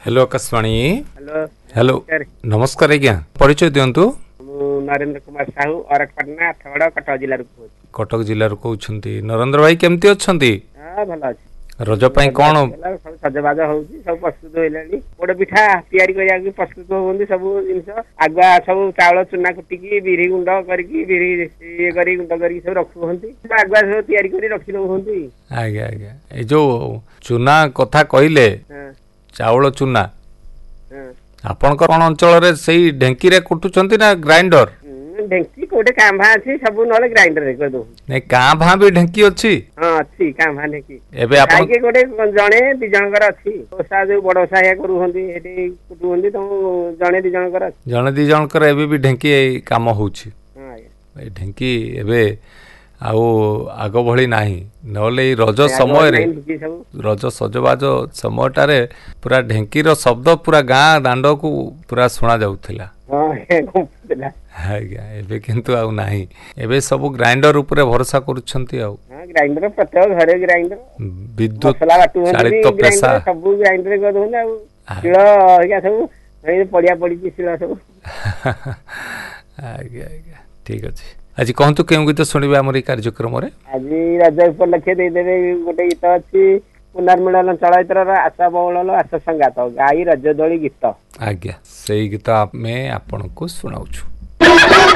Hello Akashvani. Hello hello नमस्कार आज्ञा परिचय दिंतु। नरेंद्र कुमार साहू अरखपटना आठगड़ कटक जिल्ला कटक जिल्ला कहउछंती। नरेंद्र भाई केमती अछंती? हां भल अछि। रज पई कोन सब सजबाज होउची सब प्रस्तुत होइलानी। पोड़ पिठा तयारी करिया कि प्रस्तुत होउंदी सब जिंस आगुआ सब चावल चुना कुटिकी बिरी गुंड करकी बिरी ये करी गुंड करकी सब रखु हंती। आगुआ सब तयारी करी रखि लो हंती। आज्ञा आज्ञा ए जो चुना कथा कहले चावल चुना आपण कोन अंचल रे सही ढेंकी रे कुटुचंती ना ग्राइंडर? ढेंकी कोटे कांभा अछि सब नले ग्राइंडर रे कर दो। नै कांभा भी ढेंकी अछि? हां अछि कांभा ढेंकी। एबे आपण के कोटे जणे दि जनकर अछि। ओसा जो बड़ साया करू हंती एठी कुटू हंती तो जणे दि जनकर अछि। जणे दि जनकर एबे भी ढेंकी काम होउछि। हां ए ढेंकी एबे आउ आग भली नाही नले रज समय रे रज सजबाज समयटारे पूरा ढेंकी रो शब्द पूरा गाँ दांड को पूरा सुना जाउथिला। आज्ञा एबे किंतु आउ नाही एबे सब ग्राइंडर ऊपर भरोसा करूछंती। आउ ग्राइंडर प्रत्येक घरे ग्राइंडर विद्युत मसला बाटू चालित पेशा सब ग्राइंडर कर दोन। आउ शिळ हेगा सब ए पडिया पडी शिळ सब। आज्ञा आज्ञा ठीक अछि। आज कहतु केउ गीत सुनिबे हमर ई कार्यक्रम रे? आज रज उपलक्षे दे देबे गोटे गीत अछि पुनर्मिलन चलचित्र आशा बहुल आशा संगात गाई रज दोली गीत। आज्ञा सेई गीत में आपन को सुनाउछु।